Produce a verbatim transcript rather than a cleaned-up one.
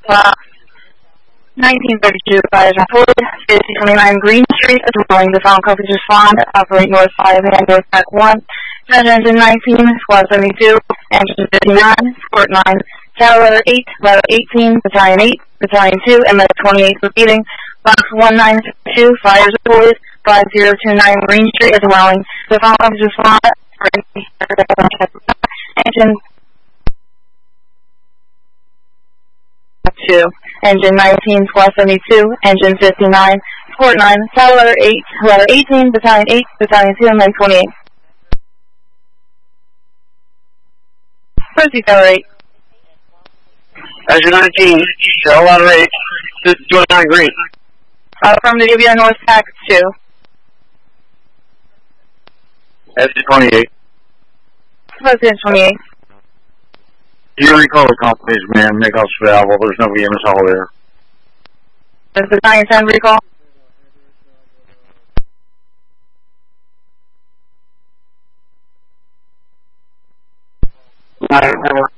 Uh, nineteen thirty-two, fires reported. fifty twenty-nine Green Street, a dwelling. The found coverage respond. Operate north five and north back one. Engine nineteen, squad seventy-two. Engine fifty-nine, sport nine. Tower eight, letter eighteen, battalion eight, battalion two, M S twenty-eight repeating. Box one nine two, fires reported. five zero two nine Green Street, a dwelling. The found coverage respond. Engine two. Engine nineteen, squad seventy-two, engine fifty-nine, sport nine, tower letter eight, letter eighteen, battalion eight, battalion two, and then twenty-eight. Proceed, tower eight. Engine nineteen, tower letter eight, twenty-nine Green. Uh, from the W N North Pack two. Engine twenty-eight. Proceed, twenty-eight. You recall the confirmation, man. Make us travel. There's nobody in this hall there. Does the battalion ten recall? I don't remember.